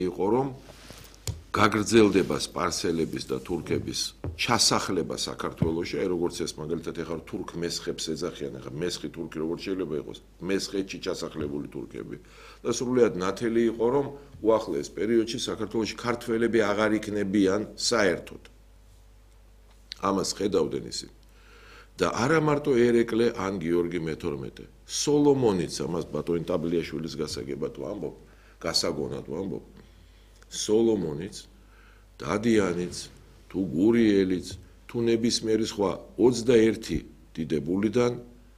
იყო რომ გაგრძელდება სპარსელების და თურქების ჩასახლება საქართველოში, აი როგორც ეს მაგალითად ეხლა თურქ მესხებს ეძახიან, ეხლა მესხი თურქი როგორ შეიძლება იყოს, მესხეთში ჩასახლებული თურქები და სრულიად ნათელი იყო რომ უახლოეს პერიოდში საქართველოში ქართველები აღარ იქნებიან საერთოდ. ამას ხედავდნენ ისინი. და არა მარტო ერეკლე ან გიორგი მე-12, სოლომონიც ამას ბატონი ტაბლიაშვილის გასაგებად ვამბობ, გასაგონად ვამბობ. სოლომონიც, დადიანიც, თუ გურიელიც, თუ ნებისმიერი სხვა 21 დიდებულიდან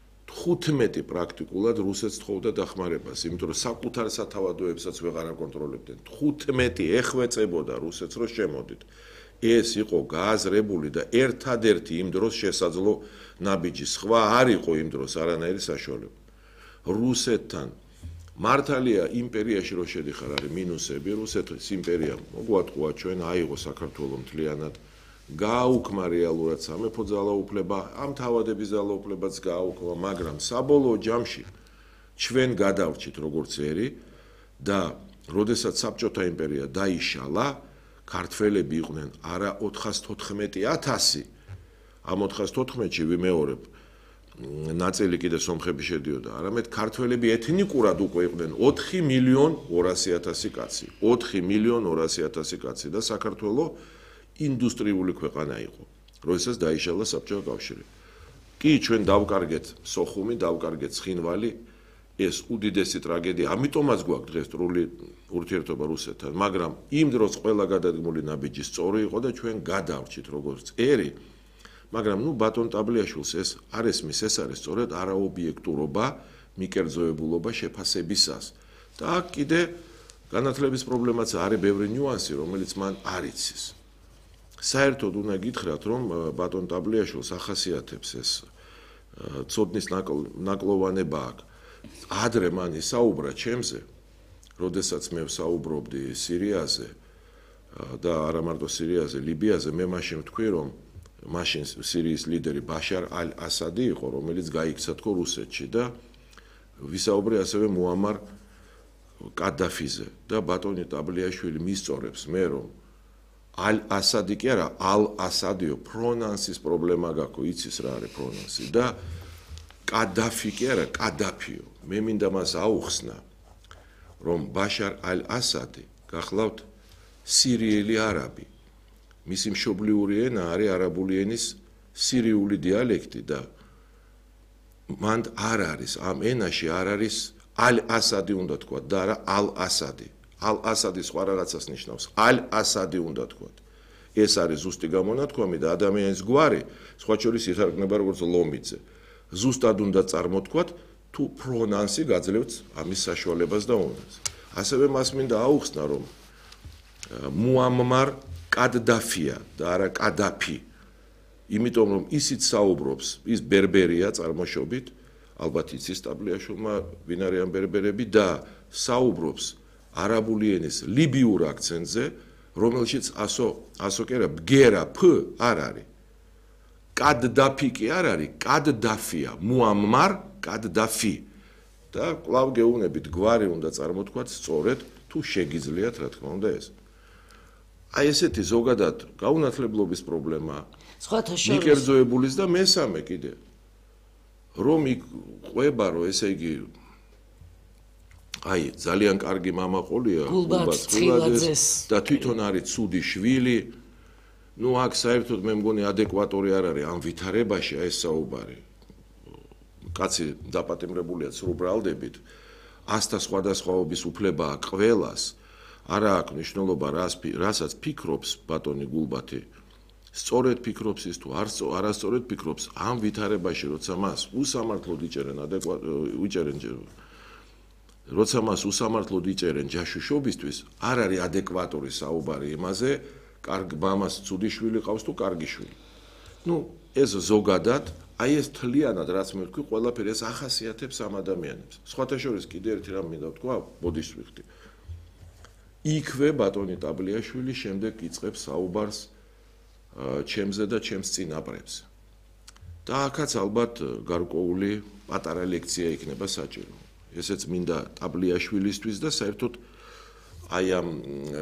15 პრაქტიკულად რუსეთს თხოვდა დახმარებას, იმიტომ რომ საკუთარ სათავადოებსაც ვეღარ აკონტროლებდნენ. 15 ეხვეწებოდა რუსეთს რომ შემოდით. ეს იყო გააზრებული და ერთადერთი იმ დროს შესაძლო ნაბიჯი. სხვა არ იყო იმ დროს არანაირი საშუალება. რუსეთთან მართალია იმპერიაში რო შედიხარ არის მინუსები, რუსეთის იმპერიამ მოგვატყუა ჩვენ აიღო საქართველოს მთლიანად, გააუქმა რეალურად სამეფო ძალაუფლება, ამ თავადების ძალაუფლებაც გააუქმა, მაგრამ საბოლოო ჯამში ჩვენ გადავრჩით როგორც ერი და როდესაც საბჭოთა იმპერია დაიშალა, ქართველები იყვნენ არა 414,000, ამ 414-ში ვიმეორებ ნაწილი კიდე სომხები შედიოდა, არამედ ქართველები ეთნიკურად უკვე იყვნენ 4,200,000 კაცი, 4,200,000 კაცი და საქართველოს ინდუსტრიული ქვეყანა იყო, როდესაც დაიშალა საბჭოთა კავშირი. კი, ჩვენ დავკარგეთ სოხუმი, დავკარგეთ ცხინვალი, ეს უდიდესი ტრაგედია, ამიტომაც გვაქვს დღეს სრული ურთიერთობა რუსეთთან, მაგრამ იმ დროს ყველა გადადგმული ნაბიჯი სწორი იყო და ჩვენ გადავრჩით როგორც ერი. მაგრამ ბატონ ტაბლიაშვილს ეს არ ესმის, ეს არის სწორედ არაობიექტურობა, მიკერძოებულობა შეფასებისას. და აქ კიდე განათლების პრობლემაც არის ბევრი ნიუანსი, რომელიც მან არ იცის. საერთოდ უნდა გითხრათ, რომ ბატონ ტაბლიაშვილს ახასიათებს ეს ცოდნის ნაკლოვანება აქვს. ადრე მან ისაუბრა ჩემზე, როდესაც მე ვსაუბრობდი სირიაზე და არა მარტო სირიაზე, ლიბიაზე, მე მაშინ ვთქვი, რომ მაშინ სირიის ლიდერი ბაშარ ალ-ასადი იყო, რომელიც გაიქცა თქო რუსეთში და ვისაუბრე ასევე მუამარ კადაფიზე და ბატონი ტაბლიაშვილი მისწორებს მე რომ ალ-ასადი კი არა, ალ-ასადიო პრონანსის პრობლემა გაქვს, იცის რა არის პრონანსი და კადაფი კი არა, კადაფიო. მე მინდა მას აუხსნა, რომ ბაშარ ალ-ასადი გახლავთ სირიელი არაბი. მისი მშობლიური ენა არის არაბული ენის სირიული დიალექტი და მან არ არის ამ ენაში არ არის ალ-ასადი უნდა თქვა და არა ალ-ასადი. ალ-ასადი სხვა რაღაცას ნიშნავს. ალ-ასადი უნდა თქვა. ეს არის ზუსტი გამონათქვამი და ადამიანის გვარი სხვა შორის ითარგმნება როგორც ლომიძე. ზუსტად უნდა წარმოთქვათ თუ პრონანსი გაძლევთ ამის საშუალებას და უნდას. ასევე მას მინდა აუხსნა რომ მუამმარ კადდაფია და არა კადაფი. იმიტომ რომ ისიც საუბრობს, ის ბერბერია წარმოშობით, ალბათ იცის ტაბლიაშვილმა ვინ არიან ბერბერები და საუბრობს არაბული ენის ლიბიურ აქცენტზე, რომელშიც ასო კი არა, ბგერა ფ არ არის. კადდაფი კი არ არის, კადდაფია, მუამმარ კადდაფი. და კვლავ გეუბნებით, გვარი უნდა წარმოთქვათ სწორედ, თუ შეგიძლიათ, რა თქმა უნდა ეს. აი ესეთი ზოგადად გაუნათლებლობის პრობლემა, მიკერძოებულის და მესამე კიდე, რომ იქ ყვება, რომ ესე იგი, აი ძალიან კარგი მამაყოლია, გულბათ ცხილაძეს და თვითონ არის ცუდი შვილი, აქ საერთოდ მე მგონი ადეკვატორი არ არის ამ ვითარებაში ეს საუბარი. კაცი დაპატიმრებულია ცრუბრალდებით, ასთა სხვადასხვაობის უფლება აქვს ყველას. არა აქვს მნიშვნელობა რასაც ფიქრობს ბატონი გულბათი. სწორედ ფიქრობს ის თუ არასწორად ფიქრობს ამ ვითარებაში, როცა მას უსამართლოდ იჭერენ როცა მას უსამართლოდ იჭერენ ჯაშუშობისთვის, არ არის ადეკვატური საუბარი იმაზე, კარგ მამას ცუდი შვილი ყავს თუ კარგი შვილი. ეს ზოგადად, აი ეს თლიანად რაც მე ვთქვი, ყველაფერი ეს ახასიათებს ამ ადამიანებს. სხვათა შორის კიდე ერთი რამ მინდა ვთქვა, ბოდიშს ვიხდი. იქვე ბატონი ტაბლიაშვილი შემდეგ იწყებს საუბარს ჩემზე და ჩემს წინაპრებზე. და აქაც ალბათ გარკვეული პატარა ლექცია იქნება საჭირო. ესეც მინდა ტაბლიაშვილისთვის და საერთოდ აი ამ